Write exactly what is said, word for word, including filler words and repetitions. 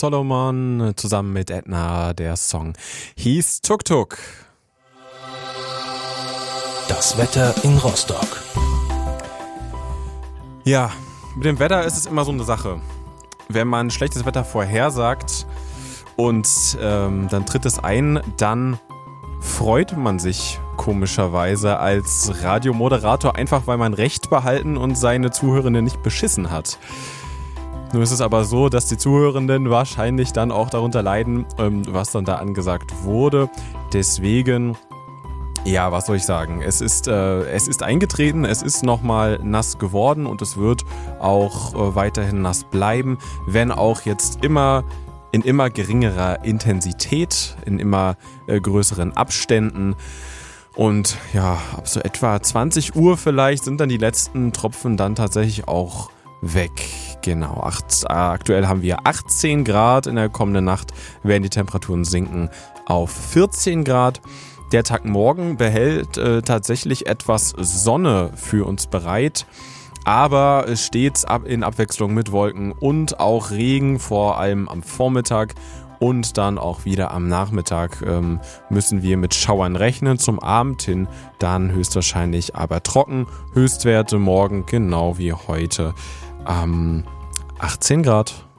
Solomon zusammen mit Edna. Der Song hieß Tuk Tuk. Das Wetter in Rostock. Ja, mit dem Wetter ist es immer so eine Sache. Wenn man schlechtes Wetter vorhersagt und ähm, dann tritt es ein, dann freut man sich komischerweise als Radiomoderator einfach, weil man Recht behalten und seine Zuhörenden nicht beschissen hat. Nun ist es aber so, dass die Zuhörenden wahrscheinlich dann auch darunter leiden, ähm, was dann da angesagt wurde. Deswegen, ja, was soll ich sagen? Es ist, äh, es ist eingetreten, es ist nochmal nass geworden und es wird auch äh, weiterhin nass bleiben, wenn auch jetzt immer in immer geringerer Intensität, in immer äh, größeren Abständen. Und ja, ab so etwa zwanzig Uhr vielleicht sind dann die letzten Tropfen dann tatsächlich auch weg. Genau, acht, aktuell haben wir achtzehn Grad, in der kommenden Nacht werden die Temperaturen sinken auf vierzehn Grad. Der Tag morgen behält äh, tatsächlich etwas Sonne für uns bereit, aber stets ab in Abwechslung mit Wolken und auch Regen, vor allem am Vormittag und dann auch wieder am Nachmittag ähm, müssen wir mit Schauern rechnen. Zum Abend hin dann höchstwahrscheinlich aber trocken. Höchstwerte morgen genau wie heute ähm, achtzehn Grad.